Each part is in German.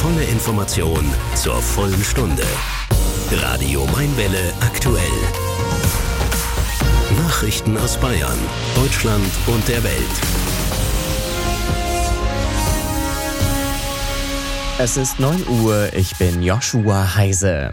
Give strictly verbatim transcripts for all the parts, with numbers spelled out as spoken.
volle Information zur vollen Stunde. Radio Mainwelle aktuell. Nachrichten aus Bayern, Deutschland und der Welt. Es ist neun Uhr, ich bin Joshua Heise.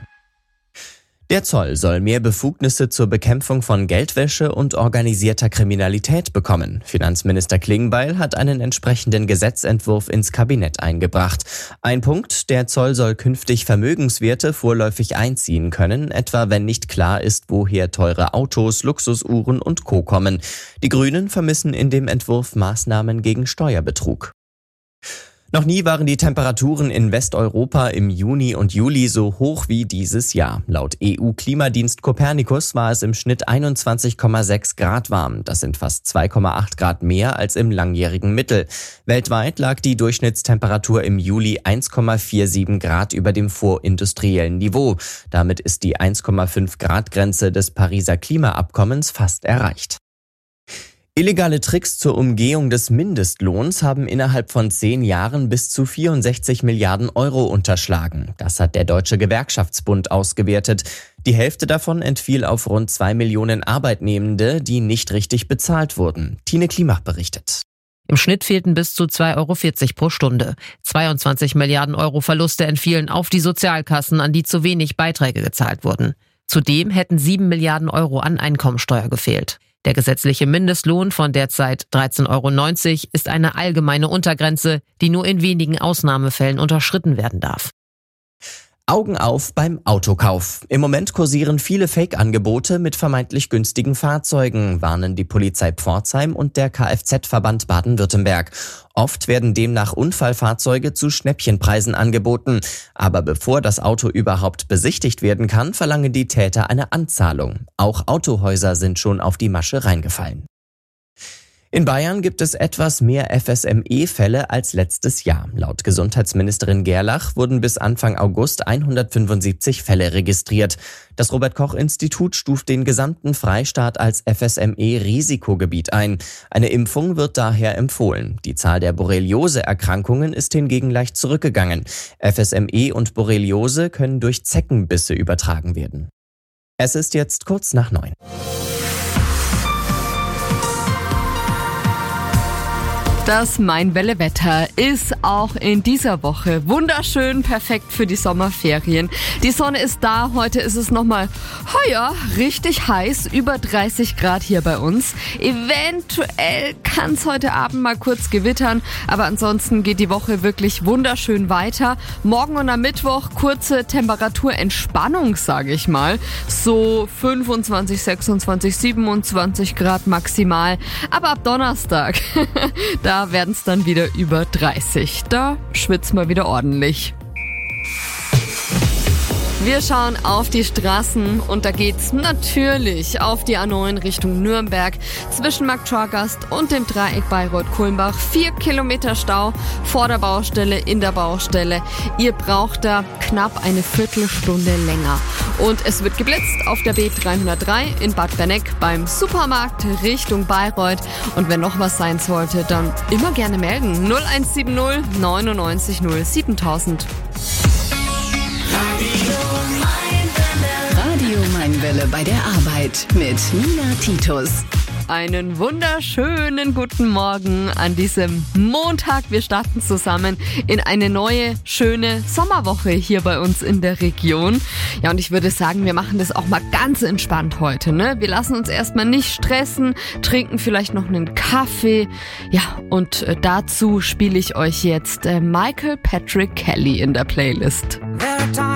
Der Zoll soll mehr Befugnisse zur Bekämpfung von Geldwäsche und organisierter Kriminalität bekommen. Finanzminister Klingbeil hat einen entsprechenden Gesetzentwurf ins Kabinett eingebracht. Ein Punkt, der Zoll soll künftig Vermögenswerte vorläufig einziehen können, etwa wenn nicht klar ist, woher teure Autos, Luxusuhren und Co. kommen. Die Grünen vermissen in dem Entwurf Maßnahmen gegen Steuerbetrug. Noch nie waren die Temperaturen in Westeuropa im Juni und Juli so hoch wie dieses Jahr. Laut E U-Klimadienst Copernicus war es im Schnitt einundzwanzig Komma sechs Grad warm. Das sind fast zwei Komma acht Grad mehr als im langjährigen Mittel. Weltweit lag die Durchschnittstemperatur im Juli eins Komma siebenundvierzig Grad über dem vorindustriellen Niveau. Damit ist die eins Komma fünf Grad Grenze des Pariser Klimaabkommens fast erreicht. Illegale Tricks zur Umgehung des Mindestlohns haben innerhalb von zehn Jahren bis zu vierundsechzig Milliarden Euro unterschlagen. Das hat der Deutsche Gewerkschaftsbund ausgewertet. Die Hälfte davon entfiel auf rund zwei Millionen Arbeitnehmende, die nicht richtig bezahlt wurden. Tine Klimach berichtet. Im Schnitt fehlten bis zu zwei Euro vierzig pro Stunde. zweiundzwanzig Milliarden Euro Verluste entfielen auf die Sozialkassen, an die zu wenig Beiträge gezahlt wurden. Zudem hätten sieben Milliarden Euro an Einkommensteuer gefehlt. Der gesetzliche Mindestlohn von derzeit dreizehn Euro neunzig ist eine allgemeine Untergrenze, die nur in wenigen Ausnahmefällen unterschritten werden darf. Augen auf beim Autokauf. Im Moment kursieren viele Fake-Angebote mit vermeintlich günstigen Fahrzeugen, warnen die Polizei Pforzheim und der Kfz-Verband Baden-Württemberg. Oft werden demnach Unfallfahrzeuge zu Schnäppchenpreisen angeboten. Aber bevor das Auto überhaupt besichtigt werden kann, verlangen die Täter eine Anzahlung. Auch Autohäuser sind schon auf die Masche reingefallen. In Bayern gibt es etwas mehr F S M E-Fälle als letztes Jahr. Laut Gesundheitsministerin Gerlach wurden bis Anfang August hundertfünfundsiebzig Fälle registriert. Das Robert-Koch-Institut stuft den gesamten Freistaat als F S M E-Risikogebiet ein. Eine Impfung wird daher empfohlen. Die Zahl der Borreliose-Erkrankungen ist hingegen leicht zurückgegangen. F S M E und Borreliose können durch Zeckenbisse übertragen werden. Es ist jetzt kurz nach neun. Das Mainwelle-Wetter ist auch in dieser Woche wunderschön, perfekt für die Sommerferien. Die Sonne ist da, heute ist es nochmal heuer richtig heiß, über dreißig Grad hier bei uns. Eventuell kann es heute Abend mal kurz gewittern, aber ansonsten geht die Woche wirklich wunderschön weiter. Morgen und am Mittwoch kurze Temperaturentspannung, sage ich mal. So fünfundzwanzig, sechsundzwanzig, siebenundzwanzig Grad maximal, aber ab Donnerstag, da Da werden es dann wieder über dreißig. Da schwitzt man wieder ordentlich. Wir schauen auf die Straßen und da geht's natürlich auf die A neun Richtung Nürnberg zwischen Marktschorgast und dem Dreieck Bayreuth-Kulmbach. Vier Kilometer Stau vor der Baustelle, in der Baustelle. Ihr braucht da knapp eine Viertelstunde länger. Und es wird geblitzt auf der B dreihundertdrei in Bad Berneck beim Supermarkt Richtung Bayreuth. Und wenn noch was sein sollte, dann immer gerne melden. null eins sieben null neunundneunzig null siebentausend. Radio Mainwelle bei der Arbeit mit Nina Titus. Einen wunderschönen guten Morgen an diesem Montag. Wir starten zusammen in eine neue, schöne Sommerwoche hier bei uns in der Region. Ja, und ich würde sagen, wir machen das auch mal ganz entspannt heute, ne? Wir lassen uns erstmal nicht stressen, trinken vielleicht noch einen Kaffee. Ja, und dazu spiele ich euch jetzt Michael Patrick Kelly in der Playlist.